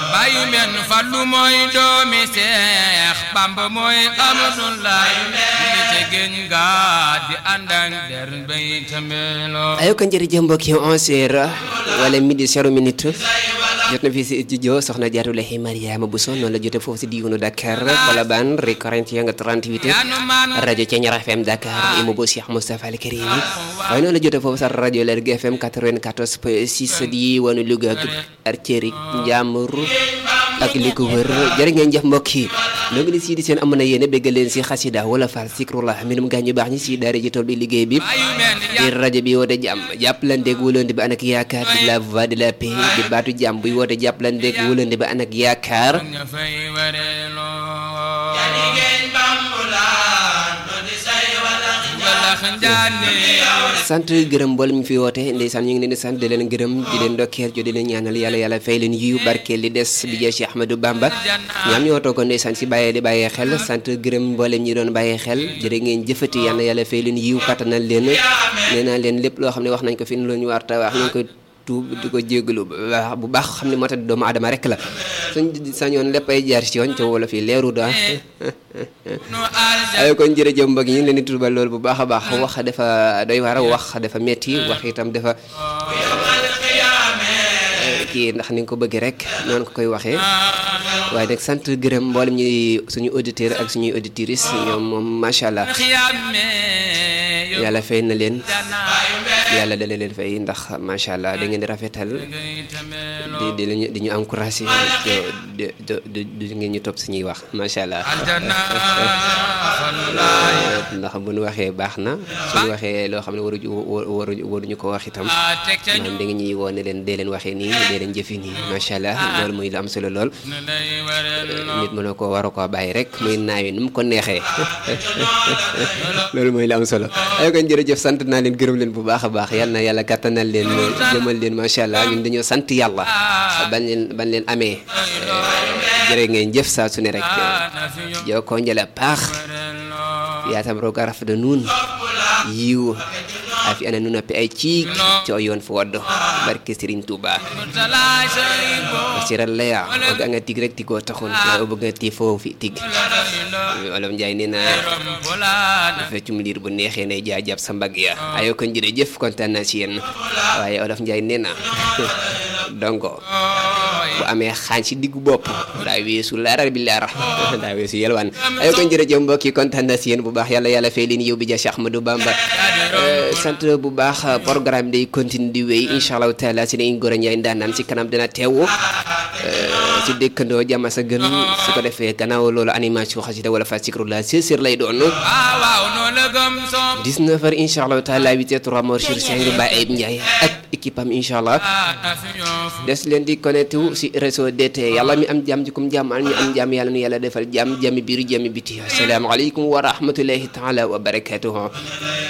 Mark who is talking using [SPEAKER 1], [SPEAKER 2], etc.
[SPEAKER 1] bayu men Fallu mooy doomi Seex Bamba mooy Abdullaay li te gën ga di àndak der bay tamelo
[SPEAKER 2] ayo kan jërëjëf mbokk yi 11h wala midi 0 minute jot na fii si studio soxna Jaaratullahi Mariama Bousso noonu la jote foofu si diiwanu Dakar Colobane rue 41 nga 38 rajo Thiéniere FM Dakar Imo bo Cheikh Moustapha Al Karim waaye noonu la jote foofu sa rajo Lergui FM 94.6 di wanu Louga ak Arceri Njàmbur ak li ko wër jërë ngeen jëf mbokk yi ñoo ngi si di seen am na yéene béggal leen si xasida wala fal zikrullah minum gaañu baax ñi si daara ji tool bi liggéey bi di rajo bi woote jàmm jàppalanteeg wóolante bi ànd ak yaakaar di la voix de la paix di baatu jàmm buy woote jàppalanteeg wóolante bi ànd ak yaakaar sant gërëm mboolem ñu fi woote ndeysaan ñu ngi leen di sant di leen gërëm di leen ndokkeel jo di leen ñaanal yàlla fay leen yiw barkeel li des bi jee Cheikh Ahmadou Bamba ñaam ñoo toog ko ndeysaan si bàyyee xel sant gërëm mboolem ñi doon bàyyee xel jërë ngeen jëfati yàlla fay leen yiw kattanal leen nee naa leen lépp loo xam ne wax nañ ko fi lu ñu war ta wax nañ ko tuub di ko jéggalu bu baax xam ne moo tax doomu adama rek la suñ sañoon lépp ay jaar ci yoon ca wala fii leeru da ay kon jërëjëf mbokk yi ñu ngi leen di tuubal loolu bu baax a baax wax dafa doy war a wax dafa metti wax itam dafa kii ndax ni nga ko bëgg rek noonu ko koy waxee waaye nag sant gërëm mboolem ñi suñu auditeur ak suñuy auditrices ñoom moom macha allah yàlla fay na leen yàlla dana leen fay ndax macha allah da ngeen di rafetal di ñu encouragé di ngeen ñu topp suñuy wax macha allah ndax bu ñu waxee baax na suñu waxee loo xam ne waruñu ko wax itam maanaam da ngeen ñuy woo ne leen dee leen waxee nii dee leen jëfi nii macha allah loolu muy lu am solo lool nit mën na ko war a ko bàyyi rek muy naawi nu mu ko neexee loolu mooy lu am solo ay kon jërëjëf sant naa leen gërëm leen bu baax a baax yal na yàlla kattanal leen jëmal leen macha allah ñun dañoo sant yàlla ban leen amee jërë ngeen jëf saa su ne rek jow ko njëla paax yaatam roga rafda nuun yiw a fi ana nu noppi ay ciig ci o yoon fo waddo barke Serigne Touba o siral leya o ga nga tig rek tigoo taxun o bëgg nga ti foofu tig Olof Njaay nee na feccum liir bu neexee ne jaajab sa mbagg ya ayo kon jërëjëf kontaan naa ci yéen waaye Olof Njaay nee na dongo bu amee xaañ si diggu bopp daa weesu laarar bi laara daa weesu yelwaan ayo kon jërëjëf mbokk yi kontaan naa ci yéen bu baax yàlla fay leen yow bi ja Cheikh Ahmadou Bamba sant bu baax programme day continue di wéy incha allahu taala si nañ Gora Ndiaye ndaanaan si kanam dina teew si dëkkandoo jàmm sa gën su ko defee gannaaw loolu animation xasida wala fa zikrullah sesir lay doon 19h incha allahu taala 8h03 Mor sur 5 Baye Ayib Ndiaye ak équipe am incha allah des leen di connecté wu si réseau DT yàlla mi am jàmm ji kum jàmmal ñu am jàmm yàlla nu yàlla defal jàmm jàmmi biir jàmmi biti asalaamaaleykum wa rahmatullahi taala wa barakatuhu